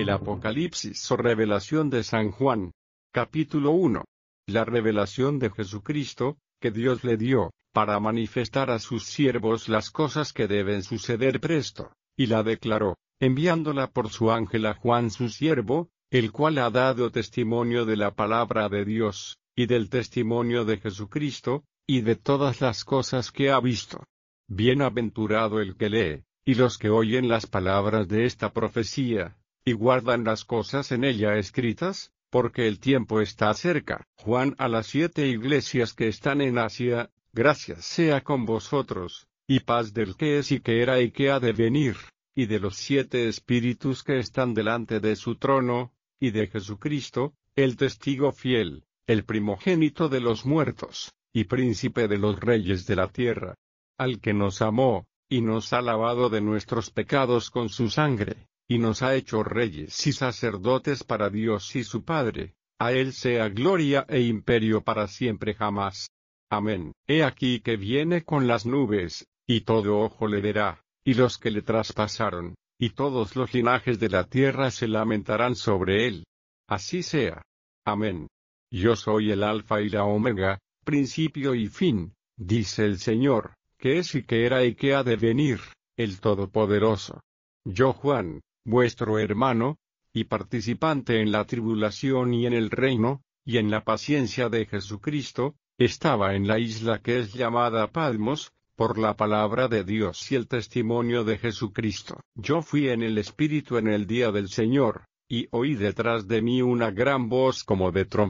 El Apocalipsis o revelación de San Juan. Capítulo 1. La revelación de Jesucristo, que Dios le dio, para manifestar a sus siervos las cosas que deben suceder presto, y la declaró, enviándola por su ángel a Juan su siervo, el cual ha dado testimonio de la palabra de Dios, y del testimonio de Jesucristo, y de todas las cosas que ha visto. Bienaventurado el que lee, y los que oyen las palabras de esta profecía, y guardan las cosas en ella escritas, porque el tiempo está cerca. Juan a las 7 iglesias que están en Asia, gracias sea con vosotros, y paz del que es y que era y que ha de venir, y de los 7 espíritus que están delante de su trono, y de Jesucristo, el testigo fiel, el primogénito de los muertos, y príncipe de los reyes de la tierra, al que nos amó, y nos ha lavado de nuestros pecados con su sangre, y nos ha hecho reyes y sacerdotes para Dios y su Padre. A él sea gloria e imperio para siempre jamás. Amén. He aquí que viene con las nubes, y todo ojo le verá, y los que le traspasaron, y todos los linajes de la tierra se lamentarán sobre él. Así sea. Amén. Yo soy el Alfa y la Omega, principio y fin, dice el Señor, que es y que era y que ha de venir, el Todopoderoso. Yo Juan, vuestro hermano, y participante en la tribulación y en el reino, y en la paciencia de Jesucristo, estaba en la isla que es llamada Patmos, por la palabra de Dios y el testimonio de Jesucristo. Yo fui en el Espíritu en el día del Señor, y oí detrás de mí una gran voz como de trompeta.